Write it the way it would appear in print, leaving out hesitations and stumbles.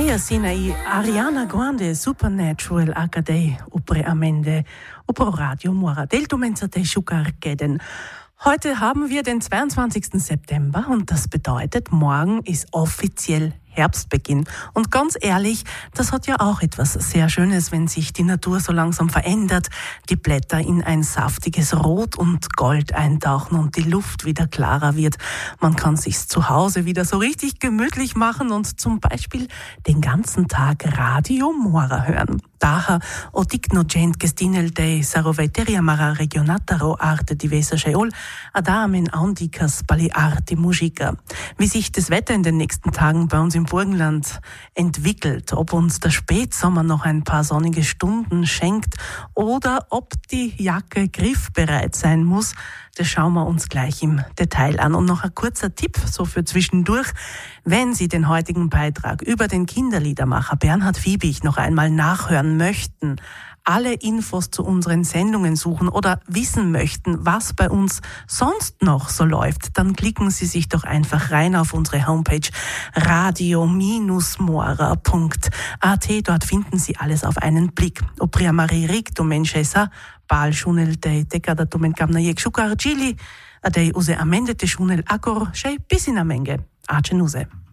Aia sinai Ariana Grande Supernatural Acadei upre amende upro Radio Mora del Tumenzate Schukarkeden. Heute haben wir den 22. September und das bedeutet, morgen ist offiziell Herbstbeginn. Und ganz ehrlich, das hat ja auch etwas sehr Schönes, wenn sich die Natur so langsam verändert, die Blätter in ein saftiges Rot und Gold eintauchen und die Luft wieder klarer wird. Man kann sich's zu Hause wieder so richtig gemütlich machen und zum Beispiel den ganzen Tag Radio Mora hören. Daher odigno gent gestinel de saroveteria mara regionataro arte divesa scheol adamen andikas bali arte musica. Wie sich das Wetter in den nächsten Tagen bei uns im Burgenland entwickelt, ob uns der Spätsommer noch ein paar sonnige Stunden schenkt oder ob die Jacke griffbereit sein muss, das schauen wir uns gleich im Detail an. Und noch ein kurzer Tipp, so für zwischendurch. Wenn Sie den heutigen Beitrag über den Kinderliedermacher Bernhard Fiebig noch einmal nachhören möchten, alle Infos zu unseren Sendungen suchen oder wissen möchten, was bei uns sonst noch so läuft, dann klicken Sie sich doch einfach rein auf unsere Homepage radio-mora.at. Dort finden Sie alles auf einen Blick. Opria Marie Ricto Menchesa, Bal Schunel de Decada Domencamna Jek Schukarchili, Adei Use Amende de Schunel Akor, Shei Pisinamenge, Acenuse.